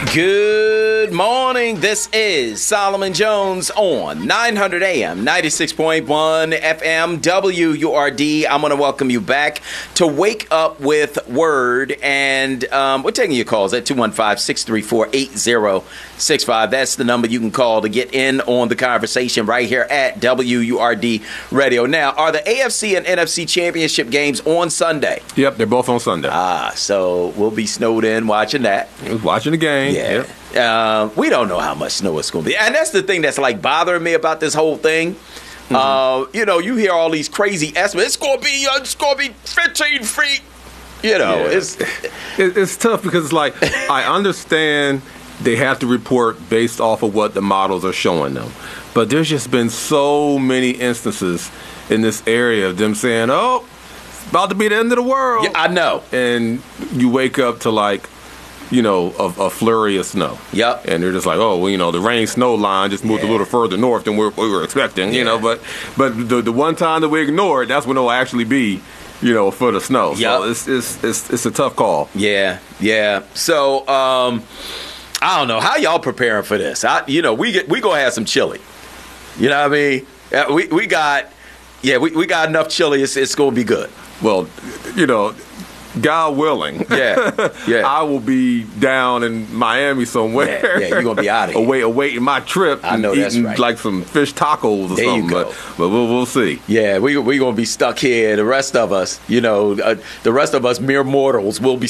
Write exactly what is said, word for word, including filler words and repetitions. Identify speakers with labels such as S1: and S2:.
S1: Good morning. This is Solomon Jones on nine hundred A M, ninety-six point one F M, W U R D. I'm going to welcome you back to Wake Up with Word. And um, we're taking your calls at two one five, six three four, eight zero six five. That's the number you can call to get in on the conversation right here at W U R D Radio. Now, are the A F C and N F C championship games on Sunday?
S2: Yep, they're both on Sunday.
S1: Ah, so we'll be snowed in watching that.
S2: Watching the game.
S1: Yeah.
S2: Yep.
S1: Uh, we don't know how much snow it's going to be. And that's the thing that's like bothering me about this whole thing. Mm-hmm. Uh, you know, you hear all these crazy estimates. It's going to be, uh, it's going to be fifteen feet. You know,
S2: yeah.
S1: it's
S2: it, it's tough because it's like, I understand they have to report based off of what the models are showing them. But there's just been so many instances in this area of them saying, oh, it's about to be the end of the world.
S1: Yeah, I know.
S2: And you wake up to like, you know, a, a flurry of snow.
S1: Yep.
S2: And they're just like, oh, well, you know, the rain snow line just moved
S1: yeah.
S2: a little further north than we were, we were expecting,
S1: yeah.
S2: you know. But but the the one time that we ignore it, that's when it'll actually be, you know, for the snow.
S1: Yep.
S2: So it's, it's, it's, it's a tough call.
S1: Yeah, yeah. So, um, I don't know. How y'all preparing for this? I, you know, we get, we going to have some chili. You know what I mean? Uh, we, we got, yeah, we, we got enough chili. It's, it's going to be good.
S2: Well, you know, God willing,
S1: yeah, yeah.
S2: I will be down in Miami somewhere.
S1: Yeah, yeah, you're gonna be out of here.
S2: Away, awaiting my trip.
S1: I know
S2: and
S1: that's
S2: eating
S1: right.
S2: like some fish tacos or
S1: there
S2: something.
S1: You go.
S2: But, but we'll we'll see.
S1: Yeah, we we gonna be stuck here. The rest of us, you know, uh, the rest of us mere mortals will be